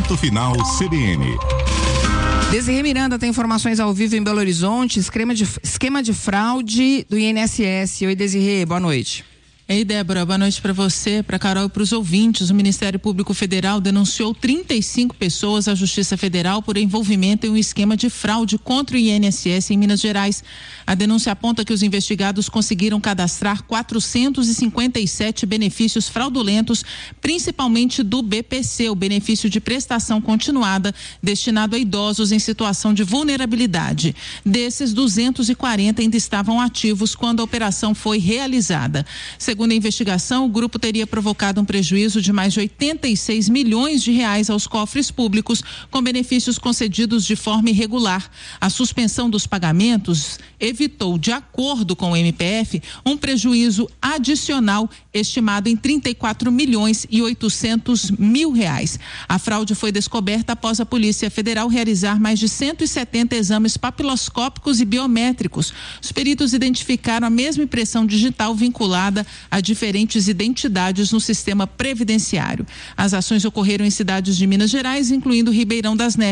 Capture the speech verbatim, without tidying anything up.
Ponto Final C B N. Desirê Miranda tem informações ao vivo em Belo Horizonte, esquema de, esquema de fraude do I N S S. Oi, Desirê, boa noite. Ei, Débora, boa noite para você, para Carol e para os ouvintes. O Ministério Público Federal denunciou trinta e cinco pessoas à Justiça Federal por envolvimento em um esquema de fraude contra o I N S S em Minas Gerais. A denúncia aponta que os investigados conseguiram cadastrar quatrocentos e cinquenta e sete benefícios fraudulentos, principalmente do B P C, o benefício de prestação continuada, destinado a idosos em situação de vulnerabilidade. Desses, duzentos e quarenta ainda estavam ativos quando a operação foi realizada. Segundo a investigação, o grupo teria provocado um prejuízo de mais de oitenta e seis milhões de reais aos cofres públicos, com benefícios concedidos de forma irregular. A suspensão dos pagamentos evitou, de acordo com o M P F, um prejuízo adicional estimado em trinta e quatro milhões e oitocentos mil reais. A fraude foi descoberta após a Polícia Federal realizar mais de cento e setenta exames papiloscópicos e biométricos. Os peritos identificaram a mesma impressão digital vinculada a diferentes identidades no sistema previdenciário. As ações ocorreram em cidades de Minas Gerais, incluindo Ribeirão das Neves.